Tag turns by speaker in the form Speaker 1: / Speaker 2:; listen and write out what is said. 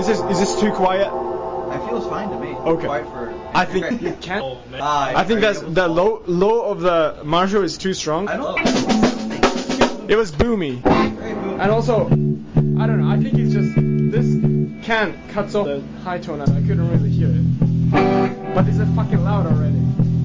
Speaker 1: Is this too quiet?
Speaker 2: I feel it's fine to me.
Speaker 1: Okay.
Speaker 2: Quiet for.
Speaker 1: I think you can't.
Speaker 2: I
Speaker 1: think that's the low of the Marshall is too strong.
Speaker 2: I don't.
Speaker 1: It was boomy. And also, I don't know. I think it's just this can cuts off the high tone, and I couldn't really hear it. But it's fucking loud already.